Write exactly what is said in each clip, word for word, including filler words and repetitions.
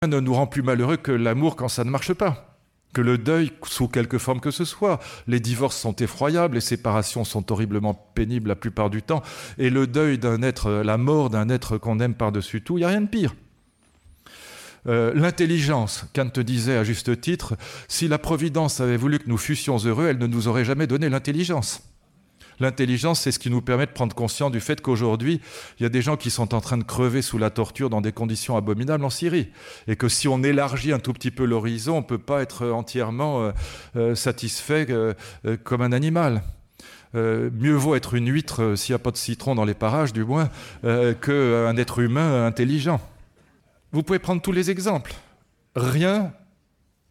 ne nous rend plus malheureux que l'amour quand ça ne marche pas, que le deuil sous quelque forme que ce soit. Les divorces sont effroyables, les séparations sont horriblement pénibles la plupart du temps, et le deuil d'un être, la mort d'un être qu'on aime par-dessus tout, il n'y a rien de pire. Euh, l'intelligence, Kant disait à juste titre, si la Providence avait voulu que nous fussions heureux, elle ne nous aurait jamais donné l'intelligence. L'intelligence, c'est ce qui nous permet de prendre conscience du fait qu'aujourd'hui, il y a des gens qui sont en train de crever sous la torture dans des conditions abominables en Syrie. Et que si on élargit un tout petit peu l'horizon, on ne peut pas être entièrement euh, euh, satisfait euh, euh, comme un animal. Euh, mieux vaut être une huître, euh, s'il n'y a pas de citron dans les parages, du moins, euh, qu'un être humain intelligent. Vous pouvez prendre tous les exemples. Rien, pourquoi ?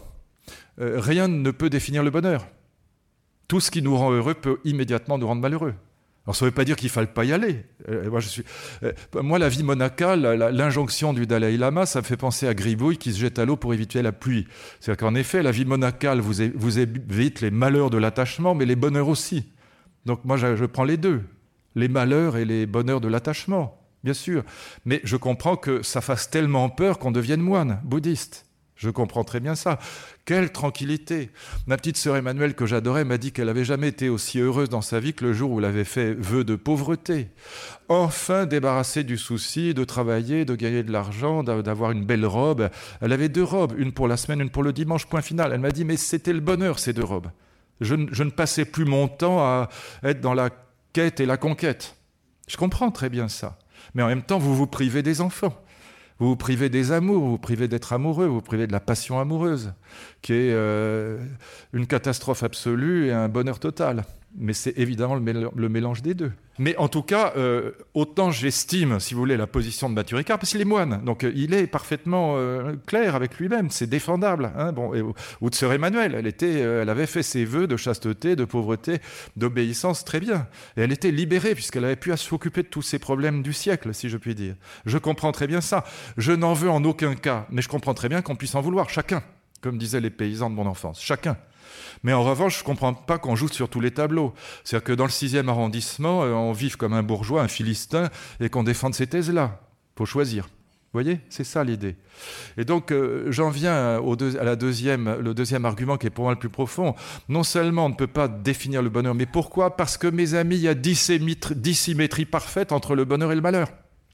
euh, Rien ne peut définir le bonheur. Tout ce qui nous rend heureux peut immédiatement nous rendre malheureux. Alors ça ne veut pas dire qu'il ne faille pas y aller. Euh, moi, je suis, euh, moi, la vie monacale, la, l'injonction du Dalai Lama, ça me fait penser à Gribouille qui se jette à l'eau pour éviter la pluie. C'est-à-dire qu'en effet, la vie monacale vous, é, vous évite les malheurs de l'attachement, mais les bonheurs aussi. Donc moi, je, je prends les deux, les malheurs et les bonheurs de l'attachement, bien sûr. Mais je comprends que ça fasse tellement peur qu'on devienne moine bouddhiste. Je comprends très bien ça. Quelle tranquillité! Ma petite sœur Emmanuelle, que j'adorais, m'a dit qu'elle n'avait jamais été aussi heureuse dans sa vie que le jour où elle avait fait vœu de pauvreté. Enfin débarrassée du souci de travailler, de gagner de l'argent, d'avoir une belle robe. Elle avait deux robes, une pour la semaine, une pour le dimanche, point final. Elle m'a dit, mais c'était le bonheur, ces deux robes. Je, je ne passais plus mon temps à être dans la quête et la conquête. Je comprends très bien ça. Mais en même temps, vous vous privez des enfants. Vous vous privez des amours, vous vous privez d'être amoureux, vous vous privez de la passion amoureuse, qui est euh, une catastrophe absolue et un bonheur total. Mais c'est évidemment le, mél- le mélange des deux. Mais en tout cas, euh, autant j'estime, si vous voulez, la position de Mathieu Ricard, parce qu'il est moine, donc euh, il est parfaitement euh, clair avec lui-même, c'est défendable. Hein, bon, et, ou de sœur Emmanuelle, elle, était, euh, elle avait fait ses vœux de chasteté, de pauvreté, d'obéissance, très bien. Et elle était libérée, puisqu'elle avait pu s'occuper de tous ces problèmes du siècle, si je puis dire. Je comprends très bien ça. Je n'en veux en aucun cas, mais je comprends très bien qu'on puisse en vouloir, chacun, comme disaient les paysans de mon enfance, chacun. Mais en revanche, je ne comprends pas qu'on joue sur tous les tableaux. C'est-à-dire que dans le sixième arrondissement, on vive comme un bourgeois, un philistin, et qu'on défende ces thèses-là. Il faut choisir. Vous voyez ? C'est ça l'idée. Et donc, euh, j'en viens au deux, à la deuxième, le deuxième argument qui est pour moi le plus profond. Non seulement on ne peut pas définir le bonheur, mais pourquoi ? Parce que, mes amis, il y a dissymétrie parfaite entre le bonheur et le malheur.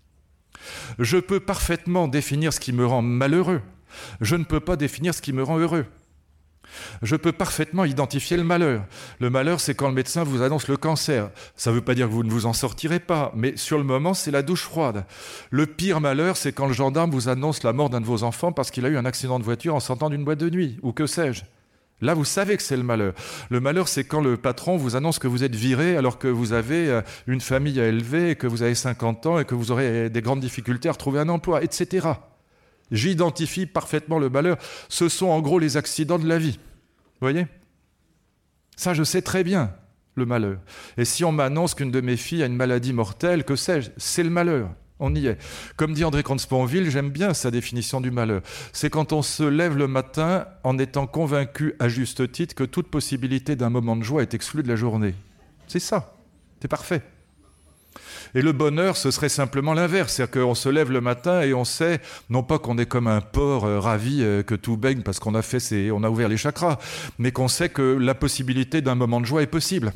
Je peux parfaitement définir ce qui me rend malheureux. Je ne peux pas définir ce qui me rend heureux. Je peux parfaitement identifier le malheur. Le malheur, c'est quand le médecin vous annonce le cancer. Ça ne veut pas dire que vous ne vous en sortirez pas, mais sur le moment, c'est la douche froide. Le pire malheur, c'est quand le gendarme vous annonce la mort d'un de vos enfants parce qu'il a eu un accident de voiture en sortant d'une boîte de nuit, ou que sais-je. Là, vous savez que c'est le malheur. Le malheur, c'est quand le patron vous annonce que vous êtes viré alors que vous avez une famille à élever, et que vous avez cinquante ans et que vous aurez des grandes difficultés à retrouver un emploi, et cetera. J'identifie parfaitement le malheur. Ce sont en gros les accidents de la vie. Vous voyez ? Ça, je sais très bien, le malheur. Et si on m'annonce qu'une de mes filles a une maladie mortelle, que sais-je ? C'est le malheur. On y est. Comme dit André Comte-Sponville, j'aime bien sa définition du malheur. C'est quand on se lève le matin en étant convaincu, à juste titre, que toute possibilité d'un moment de joie est exclue de la journée. C'est ça. C'est parfait. Et le bonheur, ce serait simplement l'inverse. C'est-à-dire qu'on se lève le matin et on sait, non pas qu'on est comme un porc euh, ravi euh, que tout baigne parce qu'on a fait ses, on a ouvert les chakras, mais qu'on sait que la possibilité d'un moment de joie est possible.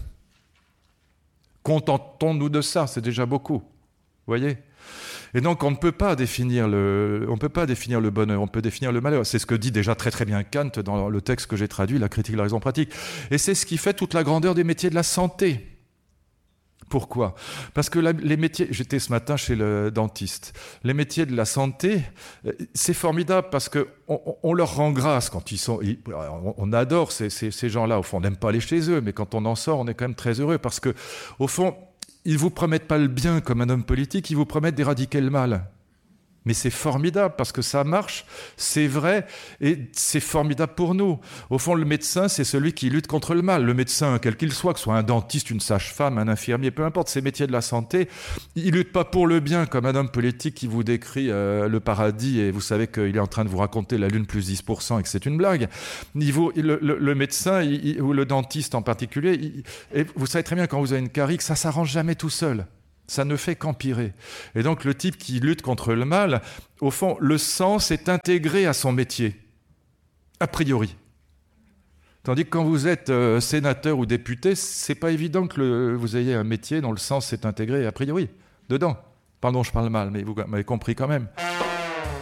Contentons-nous de ça, c'est déjà beaucoup. Vous voyez ? Et donc on ne peut pas définir le, on peut pas définir le bonheur, on peut définir le malheur. C'est ce que dit déjà très très bien Kant dans le texte que j'ai traduit, La critique de la raison pratique. Et c'est ce qui fait toute la grandeur des métiers de la santé. Pourquoi ? Parce que la, les métiers... J'étais ce matin chez le dentiste. Les métiers de la santé, c'est formidable parce qu'on on leur rend grâce quand ils sont... Ils, on adore ces, ces, ces gens-là. Au fond, on n'aime pas aller chez eux, mais quand on en sort, on est quand même très heureux parce que, au fond, ils ne vous promettent pas le bien comme un homme politique, ils vous promettent d'éradiquer le mal. Mais c'est formidable parce que ça marche, c'est vrai, et c'est formidable pour nous. Au fond, le médecin, c'est celui qui lutte contre le mal. Le médecin, quel qu'il soit, que ce soit un dentiste, une sage-femme, un infirmier, peu importe, ces métiers de la santé, il ne lutte pas pour le bien comme un homme politique qui vous décrit euh, le paradis et vous savez qu'il est en train de vous raconter la lune plus dix pour cent et que c'est une blague. Il vous, le, le, le médecin, il, il, ou le dentiste en particulier, il, et vous savez très bien quand vous avez une carie que ça ne s'arrange jamais tout seul. Ça ne fait qu'empirer. Et donc le type qui lutte contre le mal, au fond, le sens est intégré à son métier, a priori. Tandis que quand vous êtes euh, sénateur ou député, c'est pas évident que le, vous ayez un métier dont le sens est intégré a priori, dedans. Pardon, je parle mal, mais vous m'avez compris quand même.